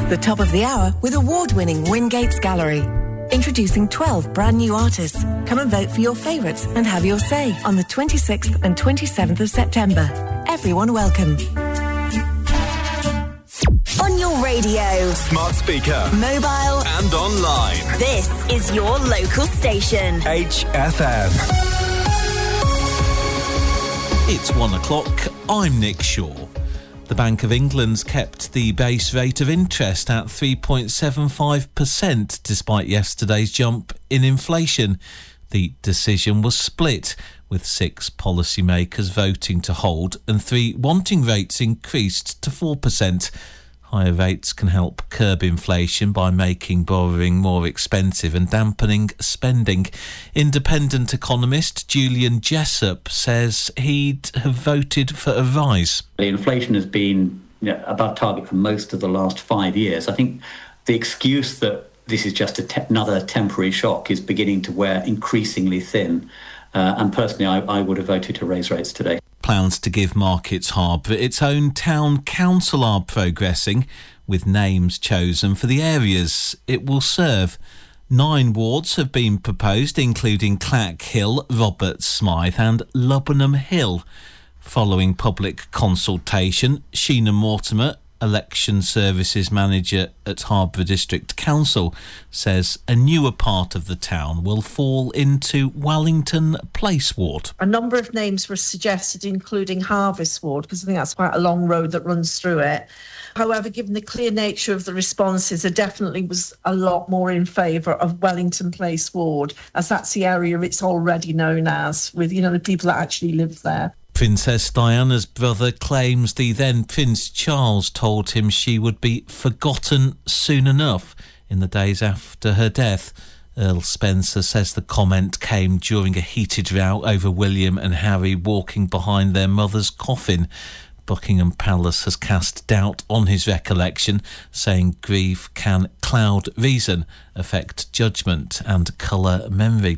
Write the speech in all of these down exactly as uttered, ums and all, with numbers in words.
the top of the hour with award-winning Wingates Gallery. Introducing twelve brand new artists. Come and vote for your favourites and have your say on the twenty-sixth and twenty-seventh of September. Everyone welcome. On your radio, smart speaker, mobile and online. This is your local station. H F M. It's one o'clock. I'm Nick Shaw. The Bank of England's kept the base rate of interest at three point seven five percent despite yesterday's jump in inflation. The decision was split, with six policymakers voting to hold and three wanting rates increased to four percent. Higher rates can help curb inflation by making borrowing more expensive and dampening spending. Independent economist Julian Jessup says he'd have voted for a rise. The inflation has been, you know, above target for most of the last five years. I think the excuse that this is just a te- another temporary shock is beginning to wear increasingly thin. Uh, and personally, I, I would have voted to raise rates today. Plans to give Markets Harbour its own town council are progressing, with names chosen for the areas it will serve. Nine wards have been proposed, including Clack Hill, Roberts Smythe and Lubbenham Hill. Following public consultation, Sheena Mortimer, Election Services Manager at Harbour District Council, says a newer part of the town will fall into Wellington Place Ward. A number of names were suggested, including Harvest Ward, because I think that's quite a long road that runs through it. However, given the clear nature of the responses, there definitely was a lot more in favour of Wellington Place Ward, as that's the area it's already known as, with, you know, the people that actually live there. Princess Diana's brother claims the then Prince Charles told him she would be forgotten soon enough in the days after her death. Earl Spencer says the comment came during a heated row over William and Harry walking behind their mother's coffin. Buckingham Palace has cast doubt on his recollection, saying grief can cloud reason, affect judgment and colour memory.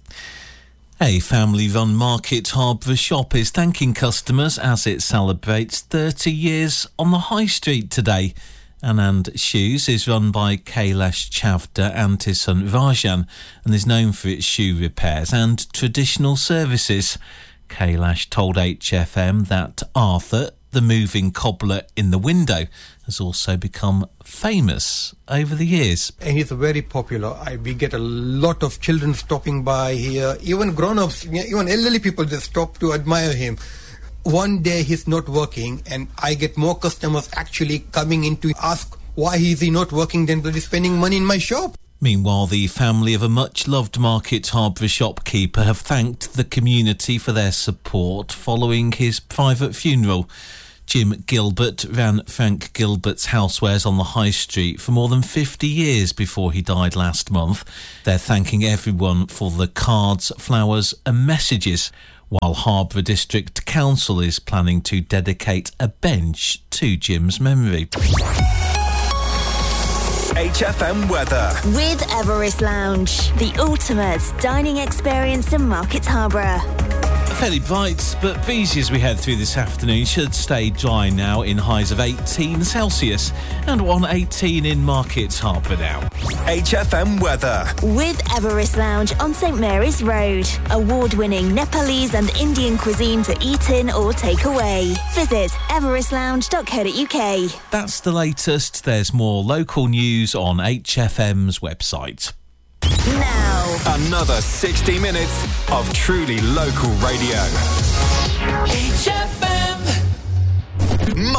A family-run Market Harbour shop is thanking customers as it celebrates thirty years on the High Street today. Anand Shoes is run by Kailash Chavda and his son Rajan and is known for its shoe repairs and traditional services. Kailash told H F M that Arthur, the moving cobbler in the window, has also become famous over the years. And he's very popular. I, we get a lot of children stopping by here, even grown-ups, even elderly people just stop to admire him. One day he's not working and I get more customers actually coming in to ask why is he not working than he's spending money in my shop. Meanwhile, the family of a much-loved Market Harbour shopkeeper have thanked the community for their support following his private funeral. Jim Gilbert ran Frank Gilbert's housewares on the High Street for more than fifty years before he died last month. They're thanking everyone for the cards, flowers and messages, while Harbour District Council is planning to dedicate a bench to Jim's memory. H F M weather. With Everest Lounge, the ultimate dining experience in Market Harbour. Fairly bright but breezy as we head through this afternoon. Should stay dry now in highs of eighteen Celsius and one eighteen in Market Harbour now. H F M weather. With Everest Lounge on St Mary's Road. Award-winning Nepalese and Indian cuisine to eat in or take away. Visit everest lounge dot co dot uk. That's the latest. There's more local news on H F M's website. Now, another sixty minutes of truly local radio. H F M.